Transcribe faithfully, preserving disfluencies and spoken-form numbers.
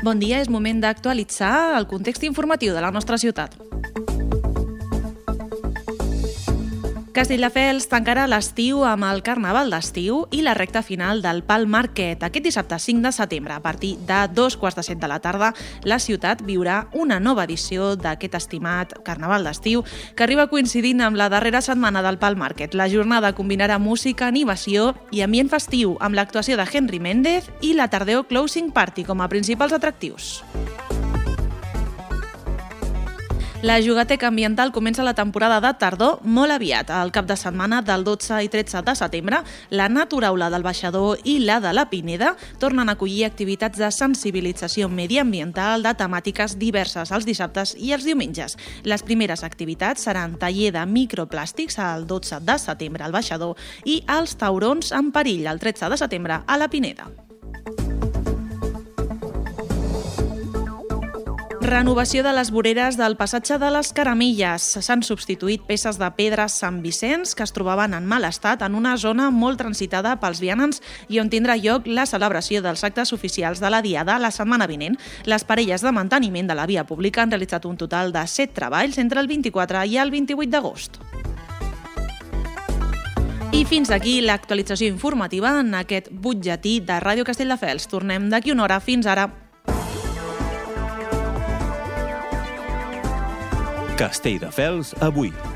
Bon dia, és moment d'actualitzar el context informatiu de la nostra ciutat. Castelldefels tancarà l'estiu amb el Carnaval d'estiu i la recta final del Pal Market. Aquest dissabte cinc de setembre, a partir de dos quarts de set de la tarda, la ciutat viurà una nova edició d'aquest estimat Carnaval d'estiu que arriba coincidint amb la darrera setmana del Pal Market. La jornada combinarà música, animació i ambient festiu amb l'actuació de Henry Méndez i la Tardeo Closing Party com a principals atractius. La Jugateca Ambiental comença la temporada de tardor molt aviat. Al cap de setmana del dotze i tretze de setembre, la Naturaula del Baixador i la de la Pineda tornen a acollir activitats de sensibilització mediambiental de temàtiques diverses els dissabtes i els diumenges. Les primeres activitats seran taller de microplàstics el dotze de setembre al Baixador i els taurons en perill el tretze de setembre a la Pineda. Renovació de les voreres del passatge de les Caramilles. S'han substituït peces de pedra Sant Vicenç que es trobaven en mal estat en una zona molt transitada pels vianants i on tindrà lloc la celebració dels actes oficials de la Diada la setmana vinent. Les parelles de manteniment de la via pública han realitzat un total de set treballs entre el vint-i-quatre i el vint-i-vuit d'agost. I fins aquí l'actualització informativa en aquest butlletí de Ràdio Castelldefels. Tornem d'aquí una hora. Fins ara. Castelldefels avui.